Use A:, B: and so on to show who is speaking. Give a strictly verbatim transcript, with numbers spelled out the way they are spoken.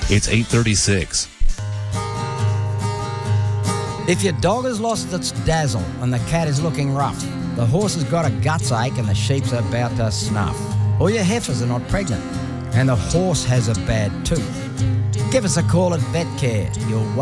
A: It's eight thirty-six.
B: If your dog has lost its dazzle and the cat is looking rough, the horse has got a guts ache and the sheep's about to snuff, or your heifers are not pregnant and the horse has a bad tooth, give us a call at VetCare. You'll